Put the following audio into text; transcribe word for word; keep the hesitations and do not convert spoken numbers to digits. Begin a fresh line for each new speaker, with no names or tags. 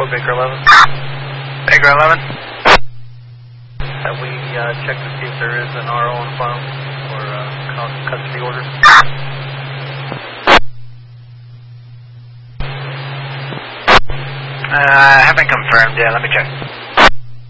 for Baker eleven.
Baker eleven.
Have we uh, checked to see if there is an R O on file or uh, custody order?
Uh, I haven't confirmed yet. Let me check.